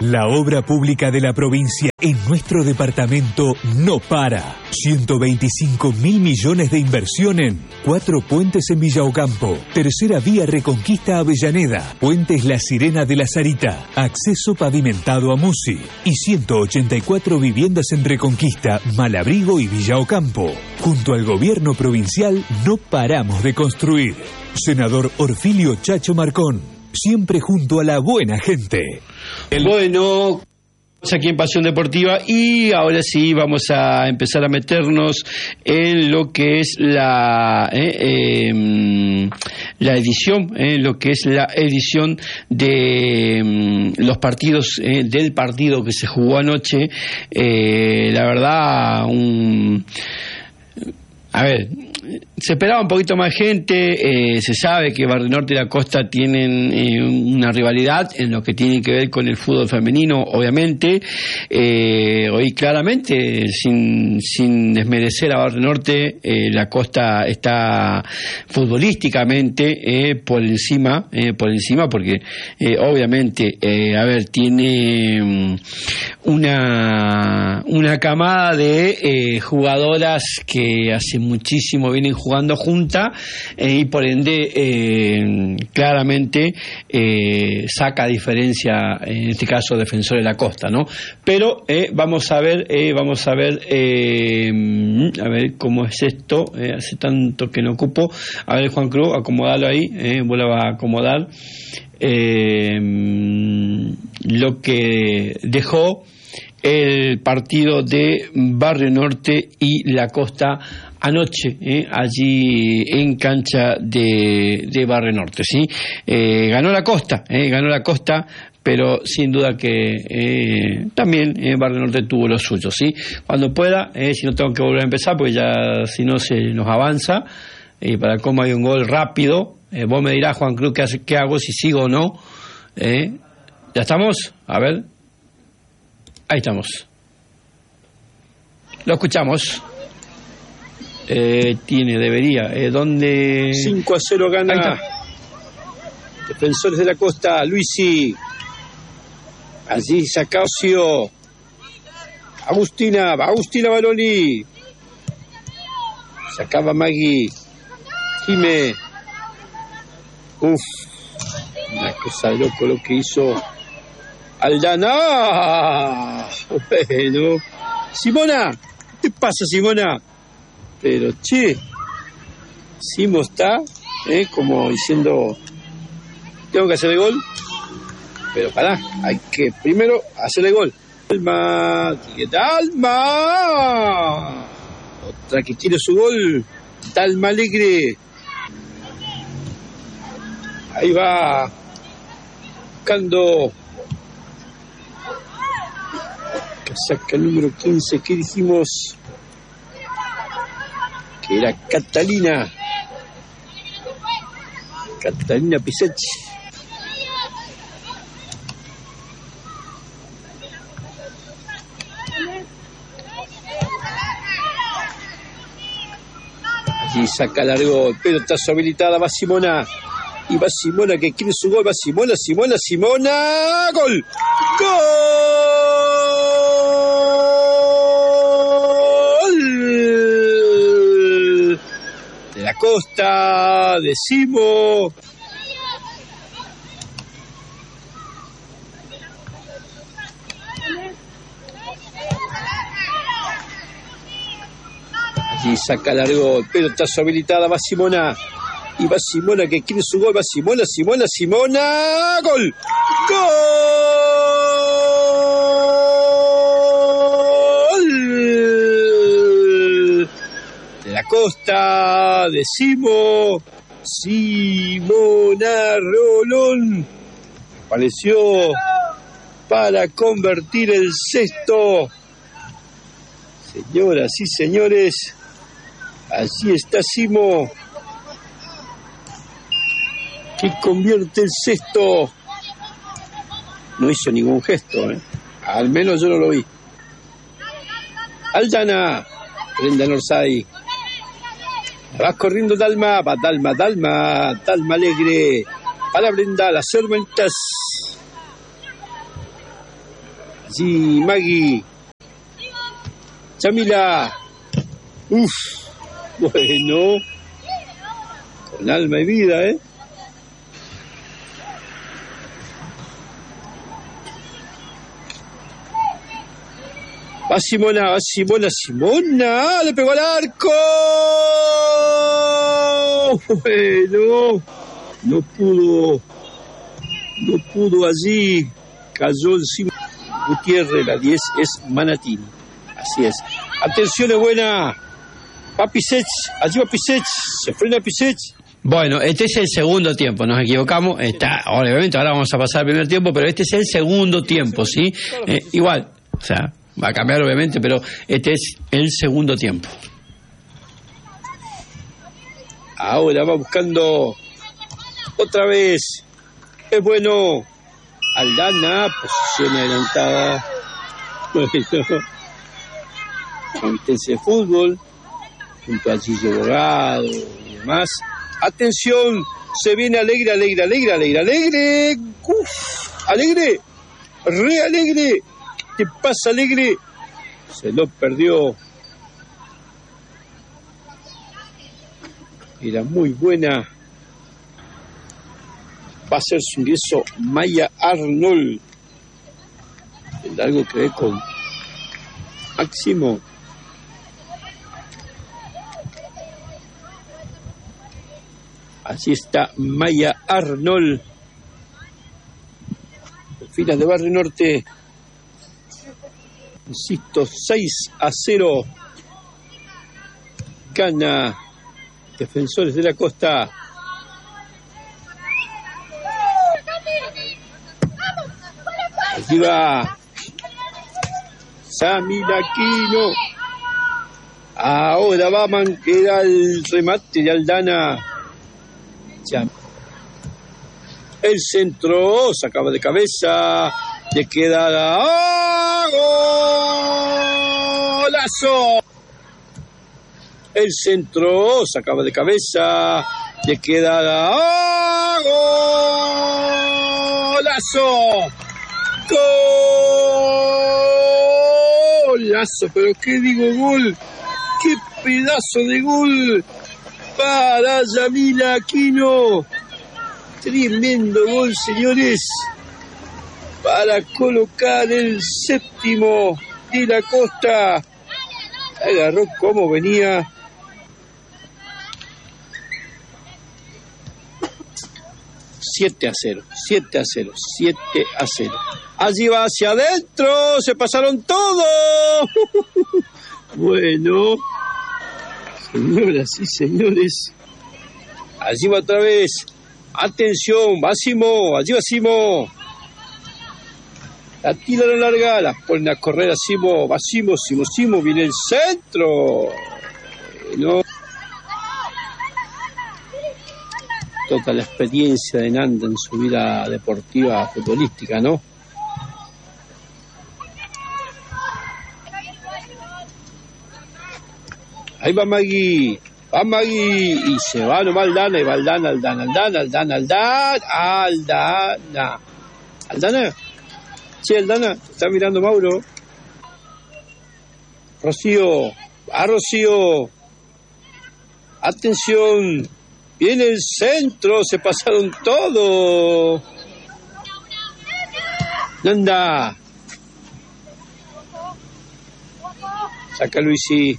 La obra pública de la provincia en nuestro departamento no para. 125.000 millones de inversión en 4 puentes en Villa Ocampo, tercera vía Reconquista Avellaneda, puentes La Sirena de la Sarita, acceso pavimentado a Musi y 184 viviendas en Reconquista, Malabrigo y Villa Ocampo. Junto al gobierno provincial no paramos de construir. Senador Orfilio Chacho Marcón, siempre junto a la buena gente. Bueno, aquí en Pasión Deportiva, y ahora sí vamos a empezar a meternos en lo que es la edición, lo que es la edición de los partidos, del partido que se jugó anoche. La verdad, se esperaba un poquito más gente. Se sabe que Barrio Norte y la Costa tienen una rivalidad en lo que tiene que ver con el fútbol femenino, obviamente. Hoy claramente, sin desmerecer a Barrio Norte, la Costa está futbolísticamente por encima, porque obviamente, tiene una camada de jugadoras que hace muchísimo vienen jugando juntas, y por ende claramente saca diferencia, en este caso Defensor de la Costa, ¿no? Pero vamos a ver cómo es esto. Hace tanto que no ocupo. A ver, Juan Cruz, acomodalo ahí, vuelva a acomodar lo que dejó el partido de Barrio Norte y la Costa anoche, allí en cancha de Barrio Norte, ¿sí? Ganó la Costa, pero sin duda que también Barrio Norte tuvo lo suyo, ¿sí? Cuando pueda, si no tengo que volver a empezar, porque ya si no se nos avanza, para cómo hay un gol rápido, vos me dirás, Juan Cruz, qué hago, si sigo o no. ¿Ya estamos? A ver. Ahí estamos. Lo escuchamos. Debería. ¿Dónde? 5-0 gana Defensores de la Costa. Luisi. Allí Sacacio. Agustina Baroni. Sacaba Magui. Jime. Una cosa de loco lo que hizo Aldana. Bueno. Simona. ¿Qué te pasa, Simona? Pero, Simo está, como diciendo, tengo que hacer el gol, pero pará, hay que primero hacer el gol. Dalma, otra que quiere su gol, Dalma Alegre, ahí va, buscando, que saca el número 15, ¿qué dijimos? Que era Catalina Pisecci. Allí saca largo, pero está habilitada, va Simona. Y va Simona que quiere su gol, va Simona, ¡gol! La Costa, decimos. Allí saca largo, pero está habilitada, va Simona. Y va Simona que quiere su gol, va Simona, ¡gol! La Costa, decimos, Simona Rolón apareció para convertir el sexto. Señoras y señores, allí está Simo, que convierte el sexto. No hizo ningún gesto, al menos yo no lo vi. Aldana, Brenda Norsay. Va corriendo Dalma Alegre. Para Brenda, las Cerventas. Sí, Maggie. Yamila. Uf. Bueno. Con alma y vida, ¿eh? Va Simona, Simona. Le pegó al arco. Bueno. No pudo allí. Cayó encima. Gutiérrez, la 10 es Manatini. Así es. Atención, es buena. Va Pisech, allí va Pisech. Se frena Pisech. Bueno, este es el segundo tiempo, nos equivocamos. Obviamente, ahora vamos a pasar al primer tiempo, pero este es el segundo tiempo, ¿sí? Igual, o sea, va a cambiar obviamente, pero este es el segundo tiempo. Ahora va buscando otra vez. Es bueno. Aldana, posición adelantada. Bueno, competencia de fútbol, junto a Gillo Bogado y demás. Atención, se viene Alegre. Uf, Alegre, re Alegre. ¿Qué pasa, Alegre? Se lo perdió. Era muy buena. Va a ser su ingreso Maya Arnold. Tendrá algo que ver con Máximo. Así está Maya Arnold. Filas de Barrio Norte. Insisto, 6-0. Gana Defensores de la Costa. Allí va Samila Aquino. Ahora va a manquear el remate de Aldana. El centro sacaba de cabeza. Le queda golazo. El centro sacaba de cabeza. Le queda golazo. Golazo, pero qué digo gol, qué pedazo de gol para Yamila Aquino. Tremendo gol, señores, para colocar el séptimo de la Costa. Agarró como venía. Siete a 0. Allí va hacia adentro, se pasaron todos. Bueno, señoras y señores, allí va otra vez. Atención, va Simo, allí va Simo. La tira a la larga, la ponen a correr a Simo, va Simo, viene el centro. Bueno. Toda la experiencia de Nanda en su vida deportiva futbolística, ¿no? Ahí va Magui, y se va nomás Aldana, y va Aldana. Sí, Aldana, está mirando Mauro. Rocío, atención. Viene el centro, se pasaron todo. Nanda. Saca Luisi.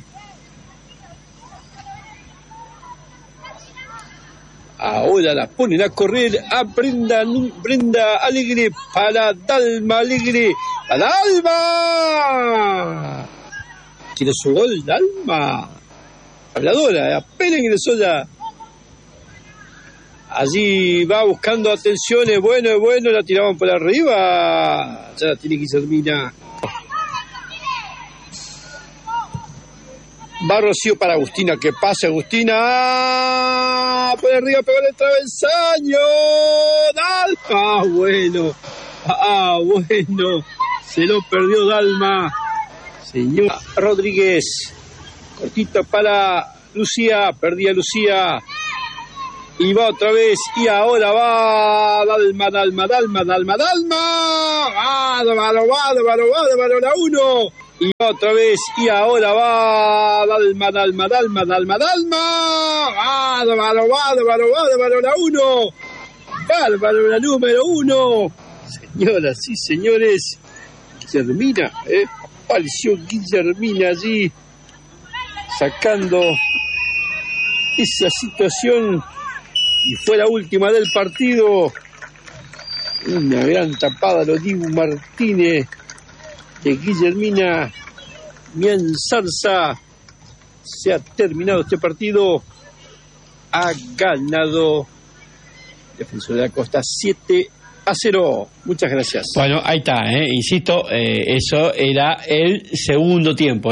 Ahora la ponen a correr a Brenda Alegre para Dalma Alegre. ¡A Dalma! ¿Quiere su gol, Dalma? Habladora, apenas ingresó ya. Allí va buscando atenciones, bueno, la tiraban por arriba. Ya la tiene que terminar. Va Rocío para Agustina, que pase Agustina. Por arriba pegó el travesaño. Dalma, bueno. Se lo perdió Dalma. Señor Rodríguez. Cortito para Lucía, perdía Lucía. Y va otra vez, y ahora va Dalma, la 1. Y va otra vez, y ahora va Dalma, la 1. Bárbaro, la número 1. Señoras y señores, Guillermina, apareció Guillermina allí, sacando esa situación. Y fue la última del partido. Una gran tapada, lo Dibu Martínez de Guillermina Mianzarza. Se ha terminado este partido. Ha ganado Defensor de la Costa 7-0. Muchas gracias. Bueno, ahí está, insisto, eso era el segundo tiempo.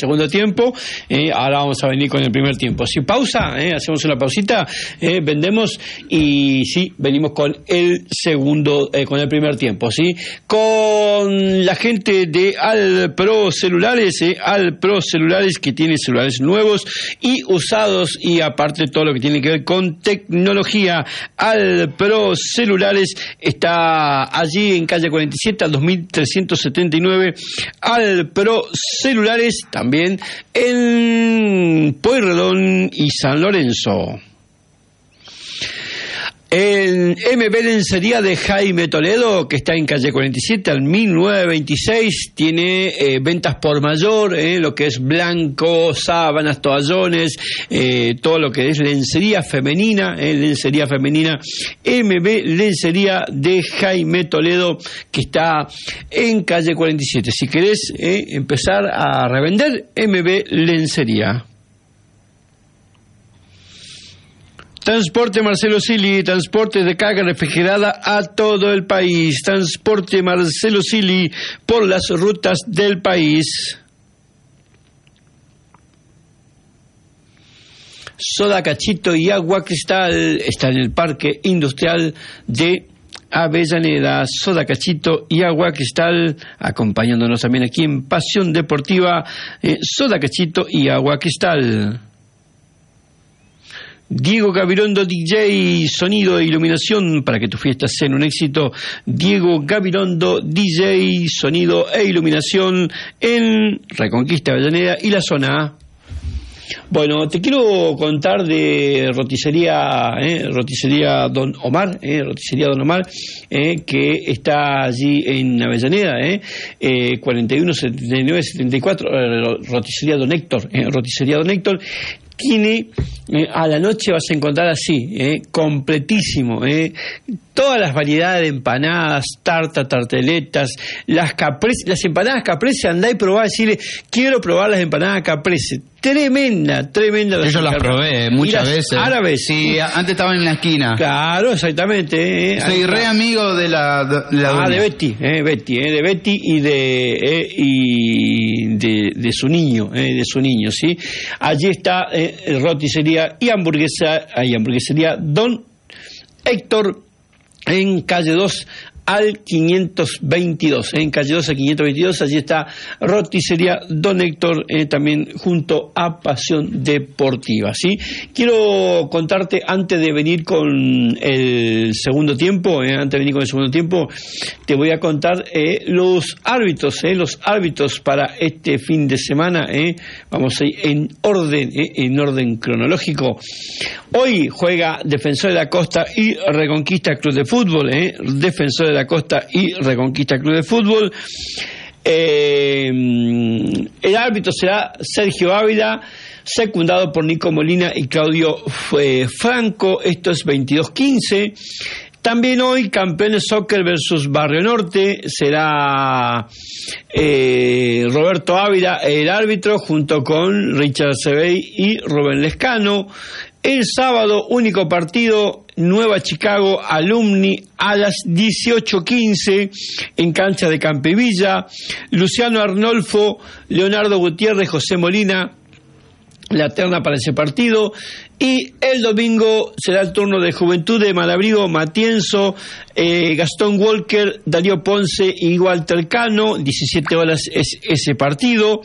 Ahora vamos a venir con el primer tiempo. Si pausa, hacemos una pausita, vendemos y sí, venimos con el segundo, con el primer tiempo, ¿sí? Con la gente de Alpro Celulares, Alpro Celulares, que tiene celulares nuevos y usados, y aparte todo lo que tiene que ver con tecnología. Alpro Celulares está allí en calle 47 al 2379, Alpro Celulares, también en Pueyrredón y San Lorenzo. En MB Lencería de Jaime Toledo, que está en calle 47 al 1926, tiene ventas por mayor, lo que es blanco, sábanas, toallones, todo lo que es lencería femenina, MB Lencería de Jaime Toledo, que está en calle 47. Si querés empezar a revender, MB Lencería. Transporte Marcelo Sili, transporte de carga refrigerada a todo el país. Transporte Marcelo Sili por las rutas del país. Soda Cachito y Agua Cristal está en el Parque Industrial de Avellaneda. Soda Cachito y Agua Cristal, acompañándonos también aquí en Pasión Deportiva. Soda Cachito y Agua Cristal. Diego Gabirondo, DJ, sonido e iluminación para que tu fiesta sea un éxito. Diego Gabirondo, DJ, sonido e iluminación en Reconquista, Avellaneda y la zona. Bueno, te quiero contar de roticería Don Omar, que está allí en Avellaneda, 417974, roticería Don Héctor, tiene, a la noche vas a encontrar así, completísimo, todas las variedades de empanadas, tarteletas, las empanadas caprese. Andá y probá, decirle, quiero probar las empanadas caprese. Tremenda. Yo las probé muchas veces. Árabes. Sí, antes estaban en la esquina. Claro, exactamente. Soy re amigo de la de Betty, de Betty y de su niño, ¿sí? Allí está roticería y hamburguesería Don Héctor en calle 2 al 522, en calle 2 al 522, allí está roticería Don Héctor, también junto a Pasión Deportiva, ¿sí? Quiero contarte, antes de venir con el segundo tiempo, te voy a contar los árbitros para este fin de semana, vamos a ir en orden cronológico. Hoy juega Defensor de la Costa y Reconquista Club de Fútbol, Defensor de la Costa y Reconquista Club de Fútbol. El árbitro será Sergio Ávila, secundado por Nico Molina y Claudio Franco. Esto es 22-15. También hoy, Campeones Soccer versus Barrio Norte, será Roberto Ávila el árbitro, junto con Richard Sebey y Rubén Lescano. El sábado, único partido, Nueva Chicago Alumni a las 18:15 en cancha de Campivilla. Luciano Arnolfo, Leonardo Gutiérrez, José Molina la terna para ese partido. Y el domingo será el turno de Juventud de Malabrigo, Matienzo, Gastón Walker, Darío Ponce y Walter Cano. 17 horas es ese partido.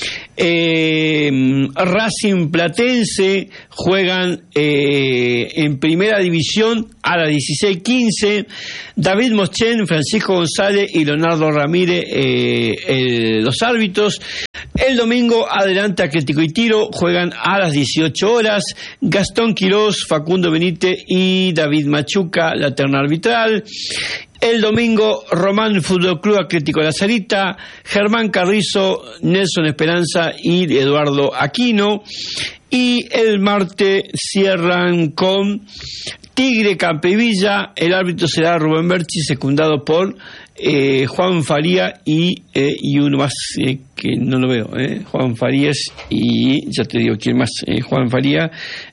Racing Platense juegan en primera división a las 16:15. David Moschen, Francisco González y Leonardo Ramírez, los árbitros. El domingo, Adelante Atlético y Tiro juegan a las 18 horas. Gastón Quirós, Facundo Benítez y David Machuca, la terna arbitral. El domingo, Román Fútbol Club Atlético La Sarita, Germán Carrizo, Nelson Esperanza y Eduardo Aquino. Y el martes cierran con Tigre Campevilla. El árbitro será Rubén Berchi, secundado por Juan Faría y uno más que no lo veo, Juan Farías y ya te digo quién más, Juan Faría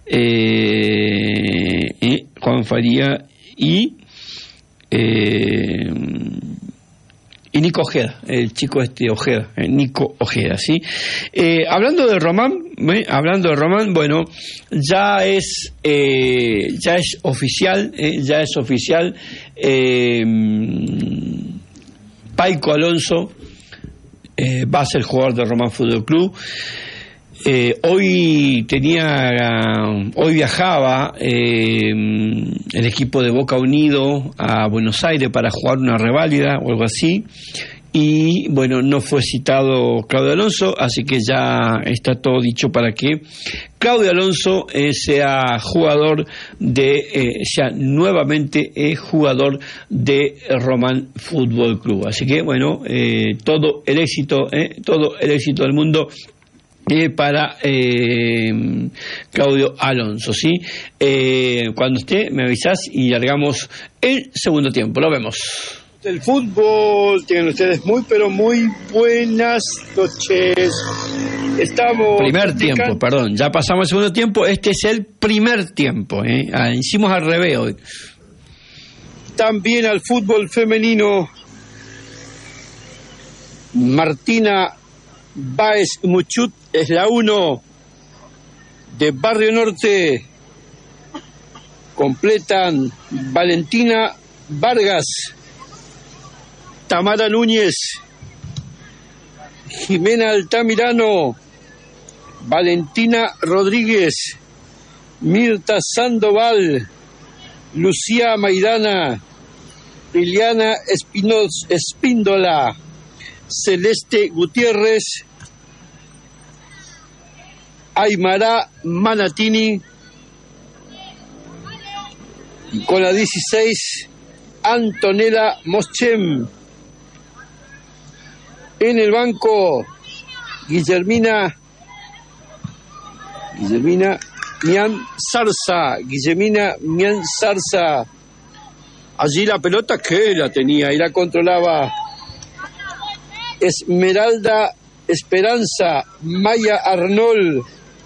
y Nico Ojeda, el chico Ojeda, Nico Ojeda, ¿sí? Hablando de Román, bueno, ya es oficial, Paico Alonso va a ser jugador de Román Fútbol Club. Hoy viajaba el equipo de Boca Unido a Buenos Aires para jugar una reválida o algo así, y bueno, no fue citado Claudio Alonso, así que ya está todo dicho para que Claudio Alonso sea nuevamente jugador de Román Fútbol Club. Así que bueno, todo el éxito del mundo para Claudio Alonso, ¿sí? Cuando esté me avisás y largamos el segundo tiempo. Lo vemos. El fútbol, tengan ustedes muy pero muy buenas noches. Estamos tiempo, perdón, ya pasamos el segundo tiempo. Este es el primer tiempo, hicimos al revés hoy. También al fútbol femenino. Martina Báez Muchut es la 1 de Barrio Norte. Completan Valentina Vargas, Tamara Núñez, Jimena Altamirano, Valentina Rodríguez, Mirta Sandoval, Lucía Maidana, Liliana Espíndola, Celeste Gutiérrez, Aymara Manatini, con la 16, Antonella Moschen. En el banco, Guillermina Mian Zarza. Allí la pelota que la tenía y la controlaba Esmeralda Esperanza, Maya Arnold,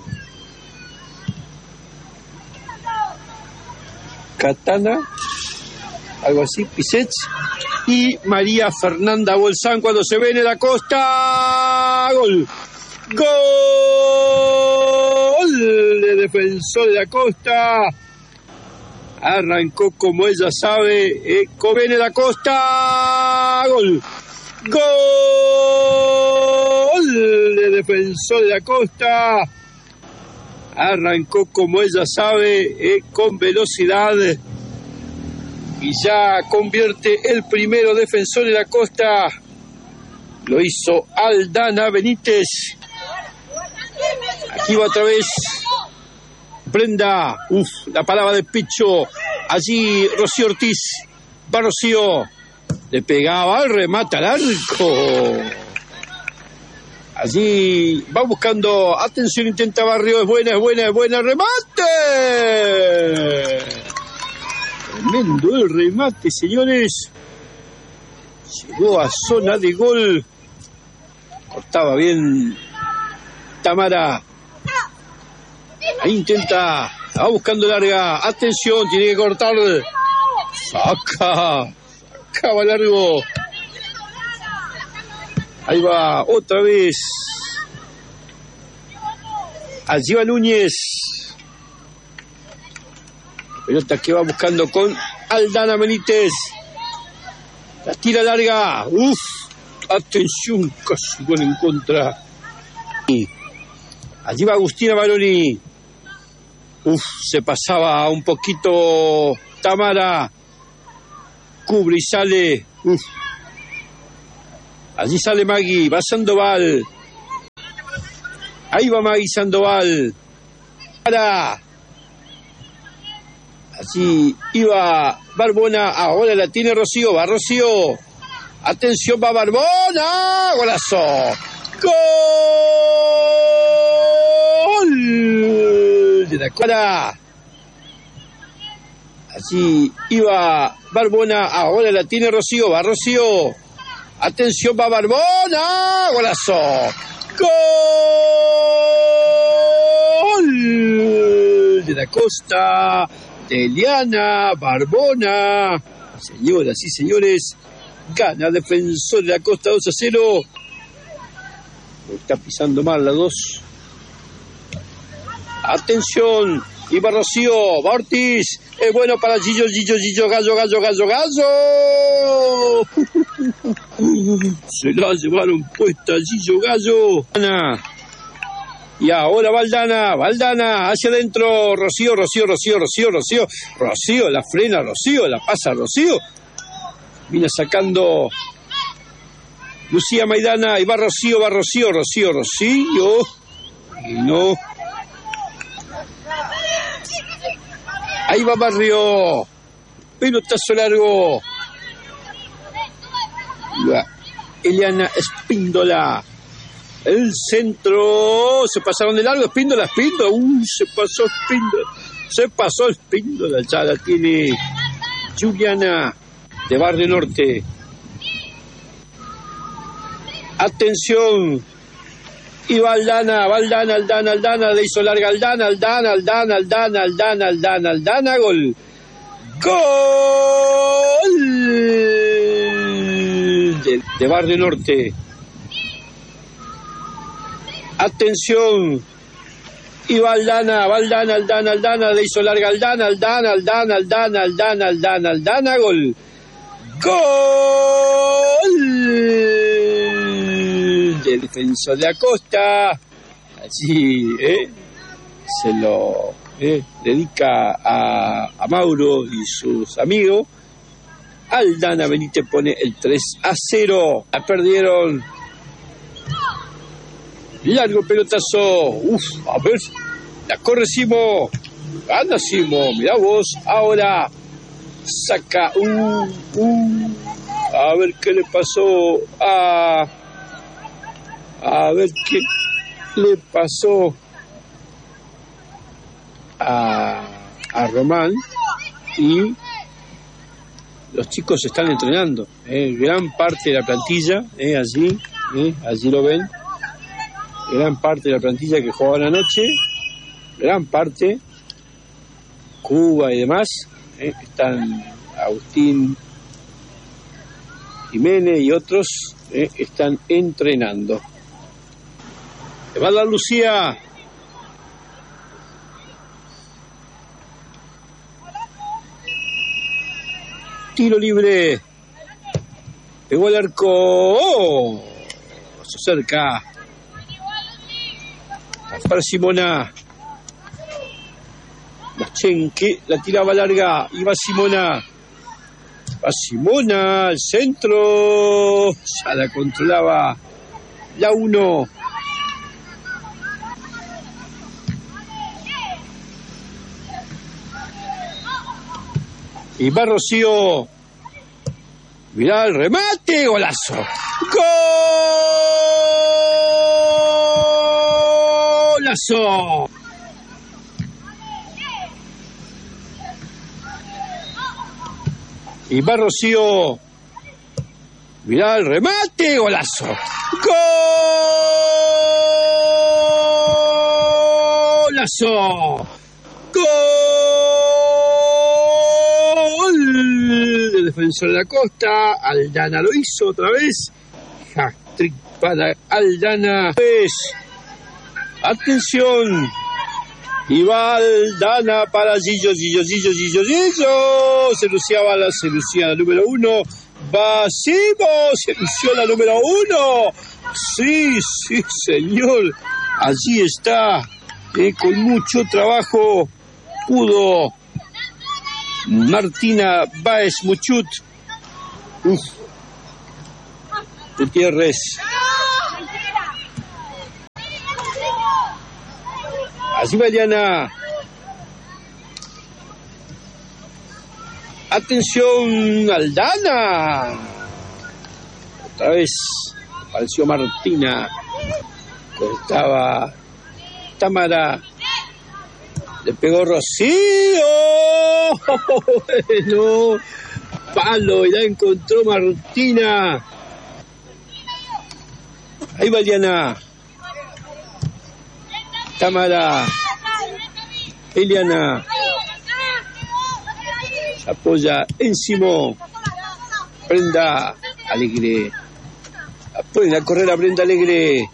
Katana, algo así, Pisets, y María Fernanda Bolsán. Cuando se viene la Costa, gol de Defensor de la Costa. Arrancó como ella sabe, Covene da Costa, gol de Defensor de la Costa. Arrancó como ella sabe, con velocidad, y ya convierte el primero. Defensor de la Costa lo hizo Aldana Benítez. Aquí va otra vez Brenda, la palabra de Picho. Allí Rocío Ortiz, va Rocío, le pegaba al remate al arco. Allí va buscando, atención, intenta Barrio, es buena, remate. Tremendo el remate, señores. Llegó a zona de gol. Cortaba bien Tamara. Ahí intenta, va buscando larga. Atención, tiene que cortar. Saca va largo. Ahí va otra vez Allí va Núñez. Pelota que va buscando con Aldana Benítez. La tira larga. Uf. Atención, casi gol en contra. Allí va Agustina Baroni. Uf, se pasaba un poquito Tamara. Cubre y sale. Uf. Allí sale Magui. Va Sandoval. Ahí va Magui Sandoval. Para. Allí iba Barbona. Ahora la tiene Rocío. Va Rocío. Atención, va Barbona. Golazo. Gol de la cara. Allí iba Barbona. Ahora la tiene Rocío. Va Rocío. Atención, va Barbona. Golazo. Gol de la Costa. De Eliana Barbona. Señoras y señores, gana Defensor de la Costa 2-0. Está pisando mal la 2. Atención. Y va Rocío. Va Ortiz. Es bueno para Gillo. Gallo. Se la llevaron puesta Gillo Gallo. Y ahora Valdana, hacia adentro, Rocío, la frena Rocío, la pasa Rocío. Viene sacando Lucía Maidana, y va Rocío. Y no. Ahí va Barrio. Pelotazo largo. Eliana Espíndola. El centro. Se pasaron de largo. Espíndola. Se pasó Espíndola. Ya la tiene Juliana de Barrio Norte. Atención. Y va Aldana. Le hizo larga Aldana. Gol. De Barrio Norte. Atención. Y va Aldana. Le hizo larga Aldana. Gol. Del Defensor de la Costa. Allí se lo dedica a Mauro y sus amigos. Aldana Benítez pone el 3-0. La perdieron. Largo pelotazo. A ver. La corre Simo. Gana Simo. Mirá vos. Ahora saca a ver qué le pasó a ver qué le pasó a Román. Y los chicos están entrenando. Gran parte de la plantilla allí lo ven. Gran parte de la plantilla que jugaban anoche. Gran parte. Cuba y demás. Están Agustín Jiménez y otros están entrenando. Le va a dar Lucía. Tiro libre. Pegó el arco. Se acerca. Para Simona. Machenque la tiraba larga. Iba Simona. Va Simona al centro. Ya la controlaba la 1. Y va Rocío. Mirá el remate. Golazo. Golazo. Y va Rocío. Mirá el remate. Golazo. Golazo. Gol del Defensor de la Costa. Aldana lo hizo otra vez. Hat-trick para Aldana. Atención. Y va Aldana para Gillo. Se lucía la número 1. Va Simo, se lució la número 1. Sí, señor. Allí está. Con mucho trabajo pudo Martina Báez Muchut. Gutiérrez. Así va Diana. Atención, Aldana. Otra vez apareció Martina. Estaba Tamara. Le pegó Rocío. Bueno, palo, y la encontró Martina. Ahí va Diana. Tamara. Eliana. Se apoya encima. Brenda Alegre. Pueden a correr a Brenda Alegre.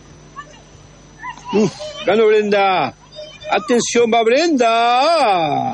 Ganó Brenda. Atención, va Brenda.